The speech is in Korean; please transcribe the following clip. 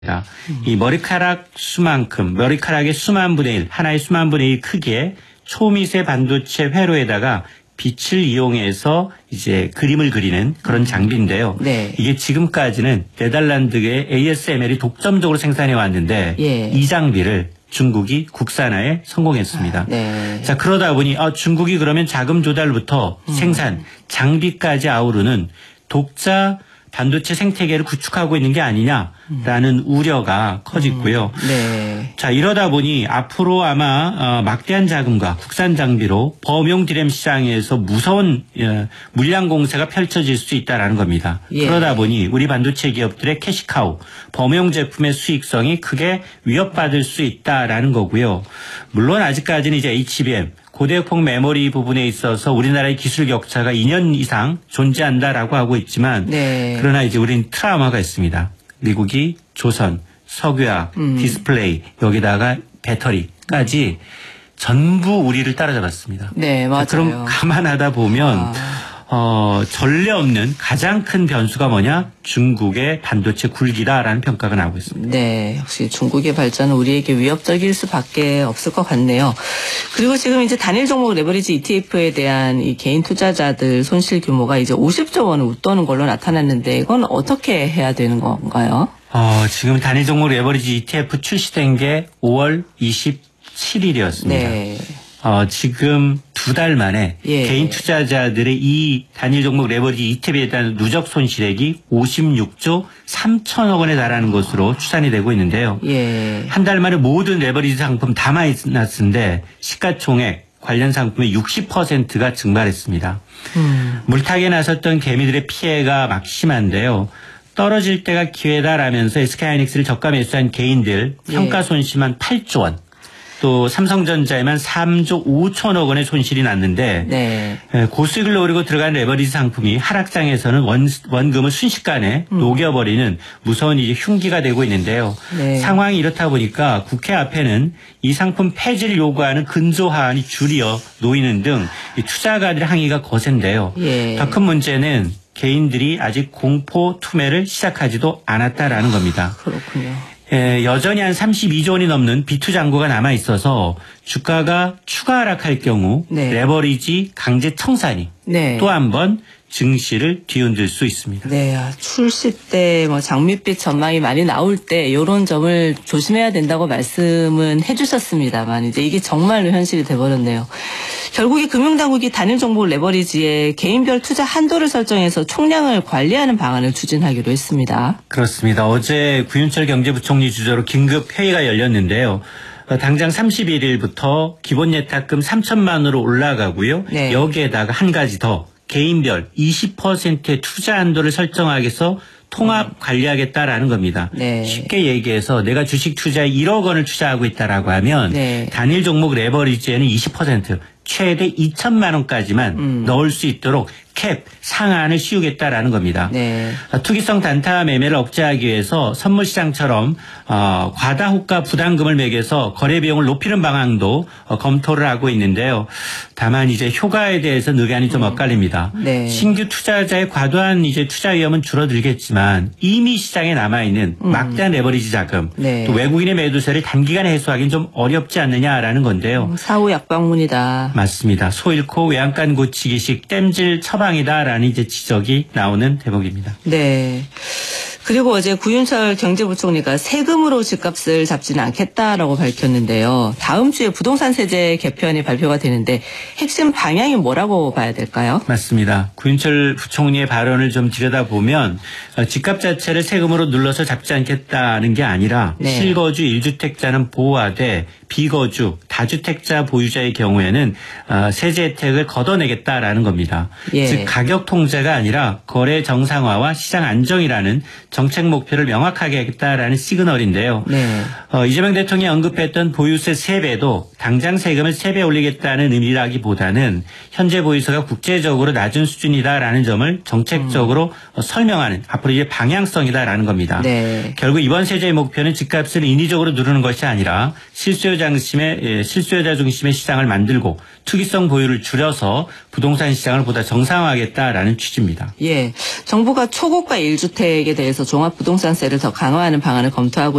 이 머리카락 수만큼, 머리카락의 수만 분의 1, 하나의 수만 분의 1 크기의 초미세 반도체 회로에다가 빛을 이용해서 이제 그림을 그리는 그런 장비인데요. 네. 이게 지금까지는 네덜란드의 ASML이 독점적으로 생산해 왔는데 이 장비를 중국이 국산화에 성공했습니다. 네. 자, 그러다 보니 중국이 그러면 자금 조달부터 생산, 장비까지 아우르는 독자 반도체 생태계를 구축하고 있는 게 아니냐라는 우려가 커지고요. 네. 자, 이러다 보니 앞으로 아마 막대한 자금과 국산 장비로 범용 디램 시장에서 무서운 물량 공세가 펼쳐질 수 있다라는 겁니다. 예. 그러다 보니 우리 반도체 기업들의 캐시카우, 범용 제품의 수익성이 크게 위협받을 수 있다라는 거고요. 물론 아직까지는 이제 HBM 고대역폭 메모리 부분에 있어서 우리나라의 기술 격차가 2년 이상 존재한다라고 하고 있지만 네. 그러나 이제 우리는 트라우마가 있습니다. 미국이 조선, 석유화학, 디스플레이 여기다가 배터리까지 전부 우리를 따라잡았습니다. 네, 맞아요. 그럼 감안하다 보면 전례 없는 가장 큰 변수가 뭐냐? 중국의 반도체 굴기다라는 평가가 나오고 있습니다. 네, 역시 중국의 발전은 우리에게 위협적일 수밖에 없을 것 같네요. 그리고 지금 이제 단일 종목 레버리지 ETF에 대한 이 개인 투자자들 손실 규모가 이제 50조 원을 웃도는 걸로 나타났는데 이건 어떻게 해야 되는 건가요? 지금 단일 종목 레버리지 ETF 출시된 게 5월 27일이었습니다. 네. 지금 2달 만에 개인 투자자들의 이 단일 종목 레버리지 ETF에 대한 누적 손실액이 56조 3천억 원에 달하는 것으로 추산이 되고 있는데요. 한 달 만에 모든 레버리지 상품 다 마이너스인데 시가총액 관련 상품의 60%가 증발했습니다. 물타기에 나섰던 개미들의 피해가 막심한데요. 떨어질 때가 기회다라면서 SK하이닉스를 저가 매수한 개인들 평가 손실만 8조 원. 또 삼성전자에만 3조 5천억 원의 손실이 났는데 고수익을 노리고 들어간 레버리지 상품이 하락장에서는 원금을 순식간에 녹여버리는 무서운 이제 흉기가 되고 있는데요. 상황이 이렇다 보니까 국회 앞에는 이 상품 폐지를 요구하는 근조화안이 줄이어 놓이는 등 투자가들의 항의가 거센데요. 더 큰 문제는 개인들이 아직 공포 투매를 시작하지도 않았다라는 겁니다. 그렇군요. 여전히 한 32조 원이 넘는 비투 잔고가 남아 있어서 주가가 추가 하락할 경우 레버리지 강제 청산이 또 한 번 증시를 뒤흔들 수 있습니다. 네, 출시 때 장밋빛 전망이 많이 나올 때 이런 점을 조심해야 된다고 말씀은 해주셨습니다만 이제 이게 정말로 현실이 돼버렸네요. 결국에 금융당국이 단일 종목 레버리지에 개인별 투자 한도를 설정해서 총량을 관리하는 방안을 추진하기로 했습니다. 그렇습니다. 어제 구윤철 경제부총리 주재로 긴급 회의가 열렸는데요. 당장 31일부터 기본 예탁금 3천만 원으로 올라가고요. 여기에다가 한 가지 더 개인별 20%의 투자 한도를 설정하기 위해서 통합 관리하겠다라는 겁니다. 쉽게 얘기해서 내가 주식 투자에 1억 원을 투자하고 있다라고 하면 단일 종목 레버리지에는 20% 최대 2천만 원까지만 넣을 수 있도록 캡 상한을 씌우겠다라는 겁니다. 투기성 단타 매매를 억제하기 위해서 선물시장처럼 과다 호가 부담금을 매겨서 거래 비용을 높이는 방안도 검토를 하고 있는데요. 다만 이제 효과에 대해서 의견이 좀 엇갈립니다. 신규 투자자의 과도한 이제 투자 위험은 줄어들겠지만 이미 시장에 남아 있는 막대한 레버리지 자금, 또 외국인의 매도세를 단기간에 해소하기는 좀 어렵지 않느냐라는 건데요. 사후 약방문이다. 맞습니다. 소 잃고 외양간 고치기식 땜질 처방이다라는 이제 지적이 나오는 대목입니다. 네. 그리고 어제 구윤철 경제부총리가 세금으로 집값을 잡지는 않겠다라고 밝혔는데요. 다음 주에 부동산 세제 개편이 발표가 되는데 핵심 방향이 뭐라고 봐야 될까요? 맞습니다. 구윤철 부총리의 발언을 좀 들여다보면 집값 자체를 세금으로 눌러서 잡지 않겠다는 게 아니라 실거주 1주택자는 보호하되 비거주 다주택자 보유자의 경우에는 세제 혜택을 걷어내겠다라는 겁니다. 즉 가격 통제가 아니라 거래 정상화와 시장 안정이라는 정책 목표를 명확하게 하겠다라는 시그널인데요. 이재명 대통령이 언급했던 보유세 3배도 당장 세금을 3배 올리겠다는 의미라기보다는 현재 보유세가 국제적으로 낮은 수준이다라는 점을 정책적으로 설명하는 앞으로 이제 방향성이다라는 겁니다. 결국 이번 세제의 목표는 집값을 인위적으로 누르는 것이 아니라 실수요자 실수요자 중심의 시장을 만들고 투기성 보유를 줄여서 부동산 시장을 보다 정상화하겠다라는 취지입니다. 예, 정부가 초고가 1주택에 대해서 종합부동산세를 더 강화하는 방안을 검토하고